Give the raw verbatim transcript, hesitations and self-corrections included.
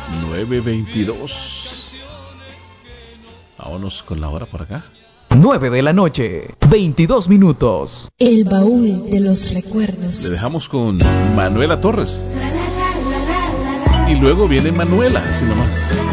nueve veintidós. Vámonos con la hora por acá. nueve de la noche, veintidós minutos. El baúl de los recuerdos. Le dejamos con Manuela Torres. Y luego viene Manuela, así nomás.